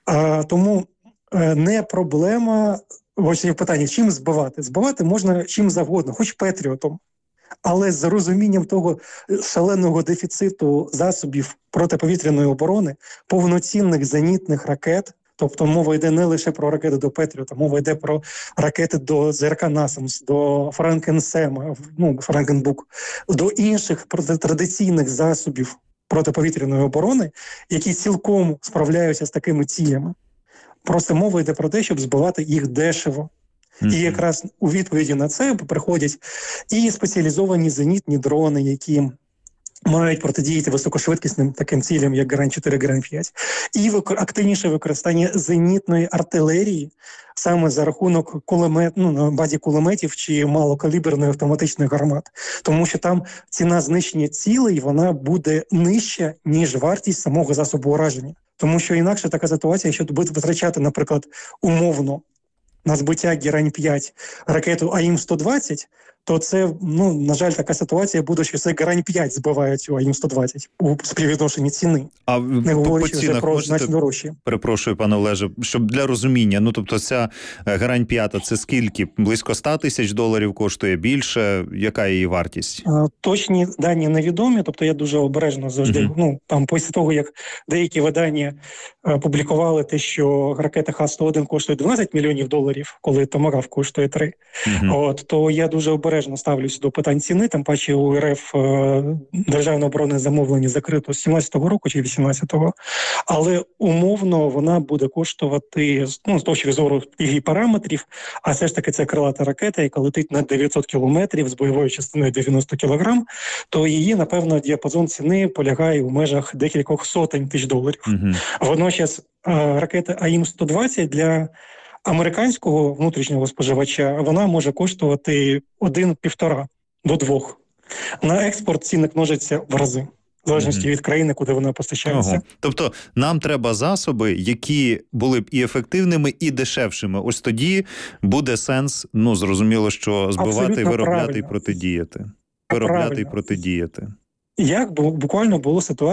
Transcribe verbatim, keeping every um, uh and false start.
А, тому е, не проблема, ось є питання, чим збивати? Збивати можна чим завгодно, хоч Петріотом. Але з розумінням того шаленого дефіциту засобів протиповітряної оборони, повноцінних зенітних ракет, тобто мова йде не лише про ракети до Петріота, мова йде про ракети до ЗРК «Насамс», до Франкенсема, ну, Франкенбук, до інших традиційних засобів протиповітряної оборони, які цілком справляються з такими цілями. Просто мова йде про те, щоб збивати їх дешево. Mm-hmm. І якраз у відповіді на це приходять і спеціалізовані зенітні дрони, які мають протидіяти високошвидкісним таким цілям, як Грань чотири, Грань п'ять, і активніше використання зенітної артилерії саме за рахунок кулемет, ну, на базі кулеметів чи малокаліберних автоматичних гармат. Тому що там ціна знищення цілей, вона буде нижча, ніж вартість самого засобу ураження. Тому що інакше така ситуація, якщо буде витрачати, наприклад, умовно на збиття Герань п'ять ракету А Й М сто двадцять, то це, ну, на жаль, така ситуація буде, що це Герань п'ять збиває цю А Й М сто двадцять у співвідношенні ціни. А не говорячи вже про значно дорожчі. Перепрошую, пане Олеже, щоб для розуміння, ну, тобто ця Герань п'ять, це скільки? Близько ста тисяч доларів коштує, більше? Яка її вартість? А, точні дані невідомі, тобто я дуже обережно завжди, uh-huh. ну, там, після того, як деякі видання а, публікували те, що ракета Х сто один коштує дванадцять мільйонів доларів, коли Томагав коштує три, uh-huh. от, то я дуже обережно ставлюся до питань ціни, тим паче у Р Ф а, державне оборонне замовлення закрито з сімнадцятого року чи вісімнадцятого, але умовно вона буде коштувати, ну, з точки зору її параметрів, а все ж таки це крилата ракета, яка летить на дев'ятсот кілометрів з бойовою частиною дев'яносто кілограм, то її, напевно, діапазон ціни полягає у межах декількох сотень тисяч доларів. Uh-huh. Водночас ракета А Й М сто двадцять для американського внутрішнього споживача вона може коштувати один-півтора до двох. На експорт ціни множаться в рази. В залежності mm-hmm. від країни, куди вона постачається. Ого. Тобто нам треба засоби, які були б і ефективними, і дешевшими. Ось тоді буде сенс, ну, зрозуміло, що збивати, абсолютно виробляти правильно. І протидіяти. Виробляти правильно. І протидіяти. Як буквально було ситуація